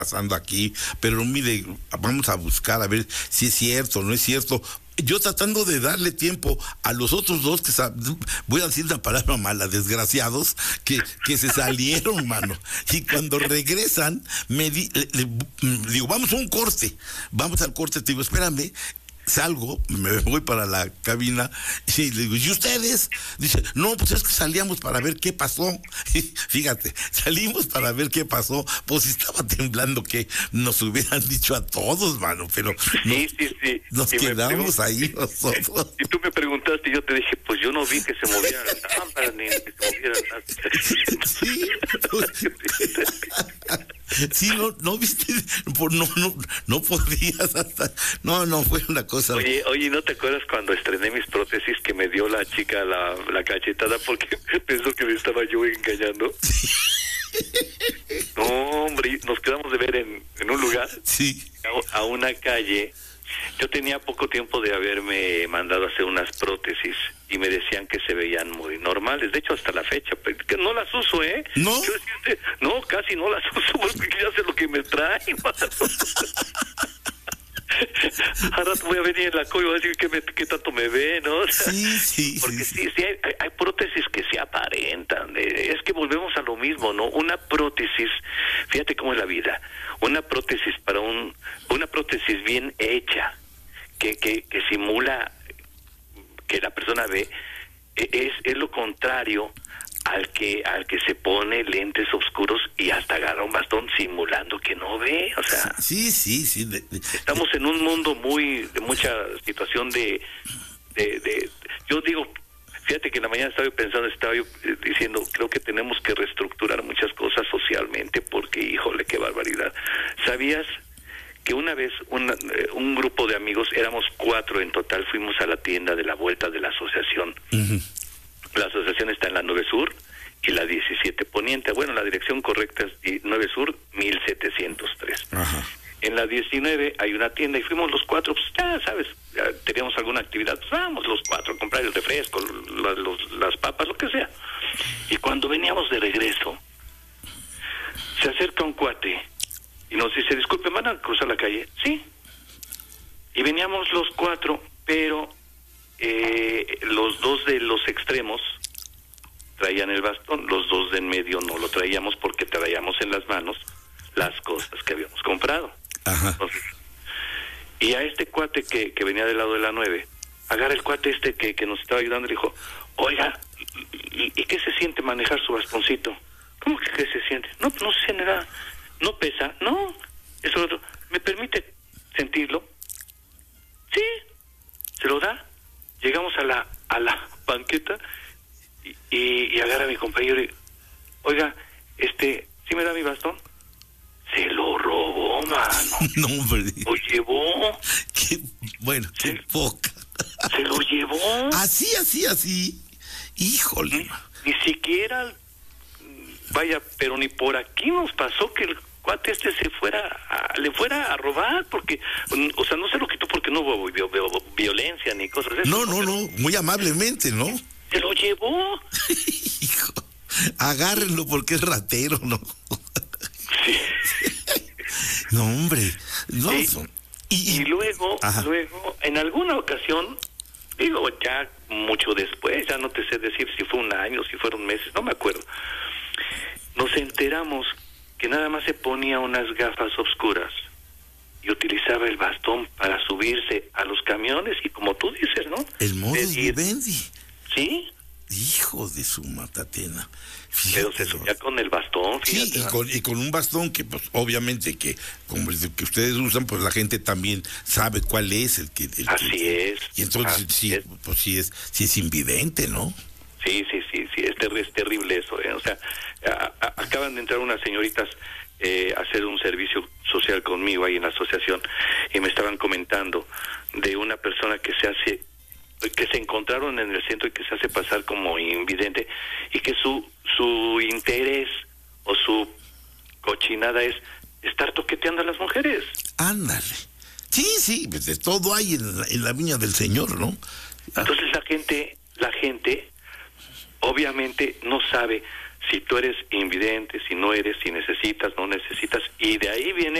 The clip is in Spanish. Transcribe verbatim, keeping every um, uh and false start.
pasando aquí, pero mire, vamos a buscar a ver si es cierto o no es cierto. Yo tratando de darle tiempo a los otros dos que sa- voy a decir una palabra mala, desgraciados, que, que se salieron, mano. Y cuando regresan, me di, le, le, digo, vamos a un corte, vamos al corte, te digo, espérame. Salgo, me voy para la cabina y le digo, ¿y ustedes? Dice, no, pues es que salíamos para ver qué pasó. Y fíjate, salimos para ver qué pasó. Pues estaba temblando que nos hubieran dicho a todos, mano, pero sí, nos, sí, sí. nos y quedamos me ahí nosotros. Y tú me preguntaste, yo te dije, pues yo no vi que se movieran las lámparas, ni que se movieran las... Sí, pues, sí, no, no viste, por- no, no, no podías hasta, no, no, fue una cosa. Oye, oye, ¿no te acuerdas cuando estrené mis prótesis que me dio la chica la, la cachetada porque pensó que me estaba yo engañando? No, hombre, nos quedamos de ver en, en un lugar, Sí. a, a una calle. Yo tenía poco tiempo de haberme mandado a hacer unas prótesis y me decían que se veían muy normales. De hecho, hasta la fecha, pero que no las uso, ¿eh? ¿No? Yo decirte, no, casi no las uso porque ya sé lo que me trae. Ahora voy a venir en la cola y voy a decir que, me, que tanto me ve, ¿no? O sea, Sí, sí, porque sí, sí, sí, hay, hay prótesis que se aparentan. eh, Es que volvemos a lo mismo, ¿no? Una prótesis, fíjate cómo es la vida. Una prótesis para un, una prótesis bien hecha, que, que, que simula que la persona ve, es, es lo contrario al que al que se pone lentes oscuros y hasta agarra un bastón simulando que no ve. O sea, sí, sí, sí. de- de- estamos en un mundo muy de mucha situación de, de, de yo digo, fíjate que en la mañana estaba yo pensando, estaba yo eh, diciendo, creo que tenemos que reestructurar muchas cosas socialmente porque, híjole, qué barbaridad. ¿Sabías que una vez una, eh, un grupo de amigos, éramos cuatro en total, fuimos a la tienda de la vuelta de la asociación? Ujú. La asociación está en la nueve Sur y la diecisiete Poniente. Bueno, la dirección correcta es nueve Sur, mil setecientos tres. Ajá. En la diecinueve hay una tienda y fuimos los cuatro, pues ya sabes, ya teníamos alguna actividad, pues vamos los cuatro a comprar el refresco, la- los- las papas, lo que sea. Y cuando veníamos de regreso, se acerca un cuate y nos dice, disculpe, ¿van a cruzar la calle? Sí. Y veníamos los cuatro, pero eh, los dos de los extremos traían el bastón, los dos de en medio no lo traíamos porque traíamos en las manos las cosas que habíamos comprado. Ajá. Entonces, y a este cuate que, que venía del lado de la nueve, agarra el cuate este que, que nos estaba ayudando y le dijo, oiga, ¿y, y, y qué se siente manejar su bastoncito? ¿Cómo que qué se siente? No, no se siente nada. ¿No pesa? No. Eso otro. ¿Me permite sentirlo? Sí. Se lo da. Llegamos a la a la banqueta y, y, y agarra a mi compañero y, oiga, este, ¿sí me da mi bastón? Se lo robó, mano. No, hombre. Lo llevó. Qué, bueno, qué Sí. poca. Se lo llevó. Así, así, así. Híjole. Ni, ni siquiera, vaya, pero ni por aquí nos pasó que el cuate este se fuera a, le fuera a robar, porque, o sea, no se lo quitó porque no hubo vi- vi- violencia ni cosas de eso. No, no, no, muy amablemente, ¿no? Se lo llevó. Hijo, agárrenlo porque es ratero, ¿no? Sí. No, hombre. No, Sí. son- Y, y luego, Ajá. luego, en alguna ocasión, digo, ya mucho después, ya no te sé decir si fue un año, si fueron meses, no me acuerdo, nos enteramos que nada más se ponía unas gafas oscuras y utilizaba el bastón para subirse a los camiones y como tú dices, ¿no? el modus Pedir- vivendi. Sí, Hijo de su matatena. pero se Fíjate, subía con el bastón, sí, fíjate. y con, y con un bastón que, pues, obviamente que, como el que ustedes usan, pues la gente también sabe cuál es el que... el Así que- es, Y entonces, así sí, es. pues sí es, sí es invidente, ¿no? Sí, sí, sí, sí, es, ter- es terrible eso, ¿eh? O sea, a- a- acaban de entrar unas señoritas eh, a hacer un servicio social conmigo ahí en la asociación y me estaban comentando de una persona que se hace, que se encontraron en el centro y que se hace pasar como invidente y que su, su interés o su cochinada es estar toqueteando a las mujeres. Ándale. Sí, sí, pues de todo hay en la, en la viña del Señor, ¿no? Ah, Entonces la gente, la gente obviamente no sabe si tú eres invidente, si no eres, si necesitas, no necesitas, y de ahí viene